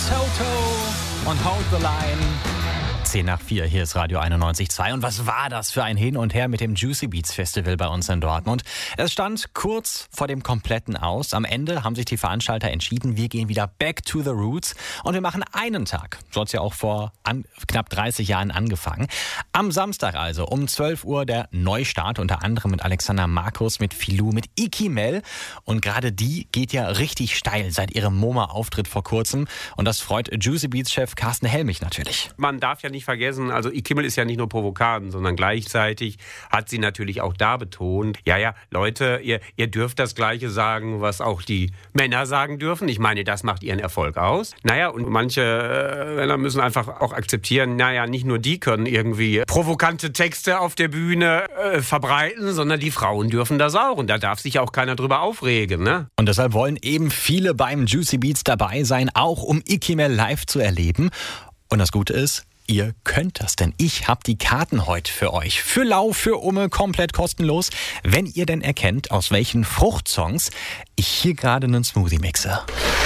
Toto und Hold the Line. 10:04, hier ist Radio 91.2. Und was war das für ein Hin und Her mit dem Juicy Beats Festival bei uns in Dortmund? Es stand kurz vor dem kompletten Aus. Am Ende haben sich die Veranstalter entschieden, wir gehen wieder back to the roots und wir machen einen Tag. So hat es ja auch vor knapp 30 Jahren angefangen. Am Samstag also um 12 Uhr der Neustart, unter anderem mit Alexander Markus, mit Filou, mit Iki Mel. Und gerade die geht ja richtig steil seit ihrem MoMA-Auftritt vor kurzem. Und das freut Juicy Beats-Chef Carsten Helmich natürlich. Man darf ja nicht vergessen, also Iki Mel ist ja nicht nur provokant, sondern gleichzeitig hat sie natürlich auch da betont, ja, Leute, ihr dürft das Gleiche sagen, was auch die Männer sagen dürfen. Ich meine, das macht ihren Erfolg aus. Naja, und manche Männer müssen einfach auch akzeptieren, nicht nur die können irgendwie provokante Texte auf der Bühne verbreiten, sondern die Frauen dürfen das auch. Und da darf sich auch keiner drüber aufregen, ne? Und deshalb wollen eben viele beim Juicy Beats dabei sein, auch um Iki Mel live zu erleben. Und das Gute ist, ihr könnt das, denn ich habe die Karten heute für euch. Für Lau, für Umme, komplett kostenlos. Wenn ihr denn erkennt, aus welchen Fruchtsongs ich hier gerade einen Smoothie mixe.